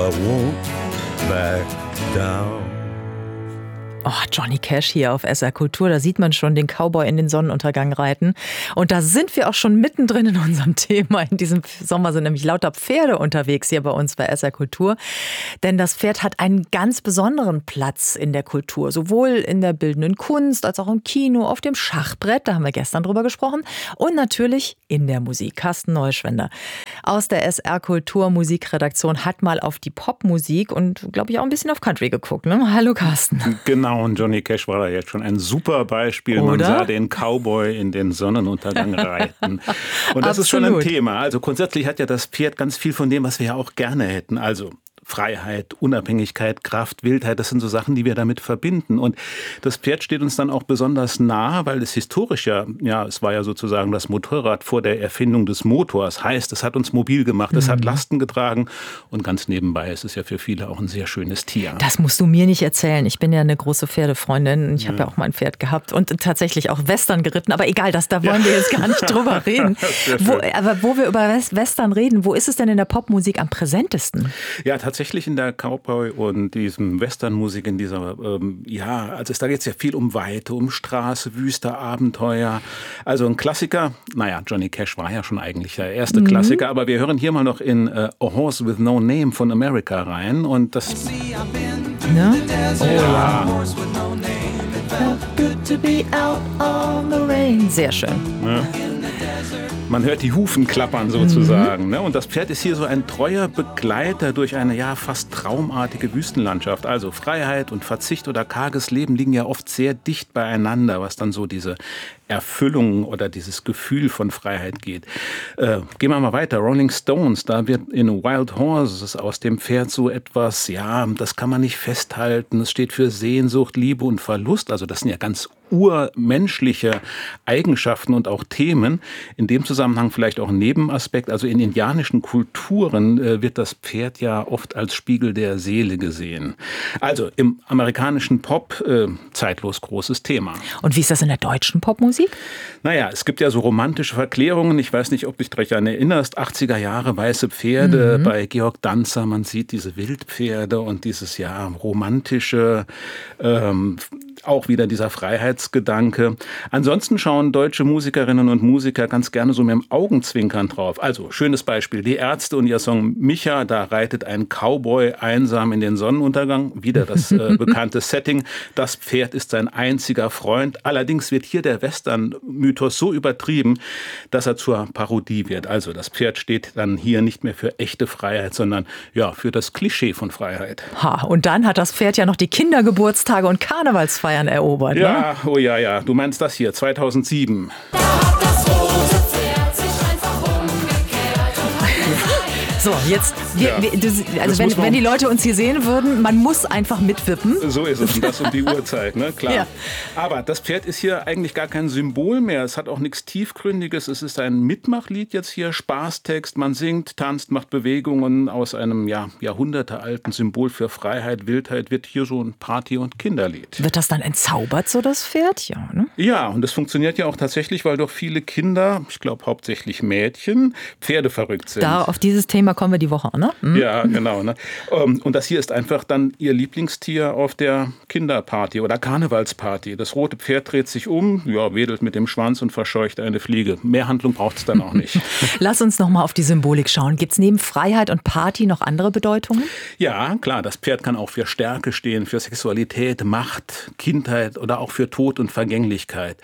I won't back down. Oh, Johnny Cash hier auf SR Kultur, da sieht man schon den Cowboy in den Sonnenuntergang reiten. Und da sind wir auch schon mittendrin in unserem Thema. In diesem Sommer sind nämlich lauter Pferde unterwegs hier bei uns bei SR Kultur. Denn das Pferd hat einen ganz besonderen Platz in der Kultur. Sowohl in der bildenden Kunst als auch im Kino, auf dem Schachbrett, da haben wir gestern drüber gesprochen. Und natürlich in der Musik. Carsten Neuschwender aus der SR Kultur Musikredaktion hat mal auf die Popmusik und, glaube ich, auch ein bisschen auf Country geguckt. Ne? Hallo Carsten. Genau, und Johnny Cash war da jetzt schon ein super Beispiel. Oder? Man sah den Cowboy in den Sonnenuntergang reiten. Und das ist schon ein Thema. Also grundsätzlich hat ja das Pferd ganz viel von dem, was wir ja auch gerne hätten. Also Freiheit, Unabhängigkeit, Kraft, Wildheit, das sind so Sachen, die wir damit verbinden. Und das Pferd steht uns dann auch besonders nah, weil es historisch es war ja sozusagen das Motorrad vor der Erfindung des Motors. Heißt, es hat uns mobil gemacht, es hat Lasten getragen und ganz nebenbei ist es ja für viele auch ein sehr schönes Tier. Das musst du mir nicht erzählen. Ich bin ja eine große Pferdefreundin. Ich habe ja auch mal ein Pferd gehabt und tatsächlich auch Western geritten. Aber egal, da wollen wir jetzt gar nicht drüber reden. Aber wo wir über Western reden, wo ist es denn in der Popmusik am präsentesten? Ja, tatsächlich in der Cowboy- und diesem Westernmusik, in dieser, also da geht es ja viel um Weite, um Straße, Wüste, Abenteuer. Also ein Klassiker, Johnny Cash war ja schon eigentlich der erste Klassiker, aber wir hören hier mal noch in A Horse with No Name von America rein und das... Ne? Sehr schön. Ja. Man hört die Hufen klappern sozusagen. Ne? Und das Pferd ist hier so ein treuer Begleiter durch eine fast traumartige Wüstenlandschaft. Also Freiheit und Verzicht oder karges Leben liegen ja oft sehr dicht beieinander, was dann so diese Erfüllung oder dieses Gefühl von Freiheit geht. Gehen wir mal weiter. Rolling Stones, da wird in Wild Horses aus dem Pferd so etwas, das kann man nicht festhalten. Es steht für Sehnsucht, Liebe und Verlust. Also das sind ja ganz urmenschliche Eigenschaften und auch Themen. In dem Zusammenhang vielleicht auch ein Nebenaspekt. Also in indianischen Kulturen wird das Pferd ja oft als Spiegel der Seele gesehen. Also im amerikanischen Pop zeitlos großes Thema. Und wie ist das in der deutschen Popmusik? Es gibt ja so romantische Verklärungen. Ich weiß nicht, ob du dich daran erinnerst. 80er Jahre, weiße Pferde bei Georg Danzer. Man sieht diese Wildpferde und dieses romantische, auch wieder dieser Freiheitsgedanke. Ansonsten schauen deutsche Musikerinnen und Musiker ganz gerne so mit dem Augenzwinkern drauf. Also, schönes Beispiel. Die Ärzte und ihr Song Micha, da reitet ein Cowboy einsam in den Sonnenuntergang. Wieder das bekannte Setting. Das Pferd ist sein einziger Freund. Allerdings wird hier der Western-Mythos so übertrieben, dass er zur Parodie wird. Also, das Pferd steht dann hier nicht mehr für echte Freiheit, sondern für das Klischee von Freiheit. Und dann hat das Pferd ja noch die Kindergeburtstage und Karnevalsfeiern erobert. Ja, ne? Oh ja. Du meinst das hier, 2007. Da hat das rote Pferd sich einfach umgekehrt und So, jetzt, wenn die Leute uns hier sehen würden, man muss einfach mitwippen. So ist es, und das um die Uhrzeit, ne? Klar. Ja. Aber das Pferd ist hier eigentlich gar kein Symbol mehr. Es hat auch nichts Tiefgründiges. Es ist ein Mitmachlied jetzt hier, Spaßtext. Man singt, tanzt, macht Bewegungen aus einem jahrhundertealten Symbol für Freiheit, Wildheit. Wird hier so ein Party- und Kinderlied. Wird das dann entzaubert, so das Pferd? Ja, ne? Ja, und das funktioniert ja auch tatsächlich, weil doch viele Kinder, ich glaube hauptsächlich Mädchen, Pferde verrückt sind. Da auf dieses Thema kommen wir die Woche, ne? Ja, genau. Ne? Und das hier ist einfach dann ihr Lieblingstier auf der Kinderparty oder Karnevalsparty. Das rote Pferd dreht sich um, wedelt mit dem Schwanz und verscheucht eine Fliege. Mehr Handlung braucht es dann auch nicht. Lass uns noch mal auf die Symbolik schauen. Gibt es neben Freiheit und Party noch andere Bedeutungen? Ja, klar. Das Pferd kann auch für Stärke stehen, für Sexualität, Macht, Kindheit oder auch für Tod und Vergänglichkeit.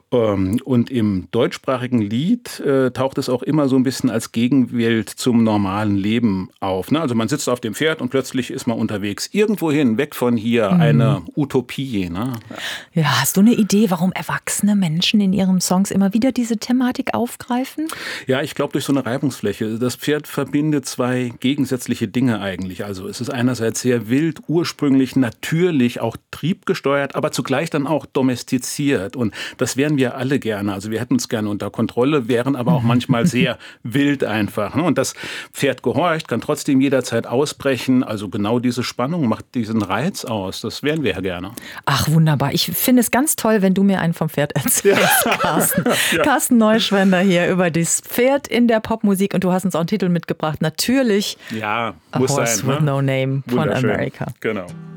Und im deutschsprachigen Lied taucht es auch immer so ein bisschen als Gegenwelt zum normalen Leben auf. Ne? Also man sitzt auf dem Pferd und plötzlich ist man unterwegs. Irgendwohin, weg von hier, eine Utopie. Ne? Ja, hast du eine Idee, warum erwachsene Menschen in ihren Songs immer wieder diese Thematik aufgreifen? Ja, ich glaube durch so eine Reibungsfläche. Das Pferd verbindet zwei gegensätzliche Dinge eigentlich. Also es ist einerseits sehr wild, ursprünglich, natürlich, auch triebgesteuert, aber zugleich dann auch domestiziert. Und das wären wir alle gerne. Also wir hätten uns gerne unter Kontrolle, wären aber auch manchmal sehr wild einfach. Und das Pferd gehorcht, kann trotzdem jederzeit ausbrechen. Also genau diese Spannung macht diesen Reiz aus. Das wären wir ja gerne. Ach, wunderbar. Ich finde es ganz toll, wenn du mir einen vom Pferd erzählst, Carsten. Ja. Carsten Neuschwender hier über das Pferd in der Popmusik. Und du hast uns auch einen Titel mitgebracht. Natürlich Ja, A muss Horse sein. with Ne? No Name von Wunderschön. America. Genau.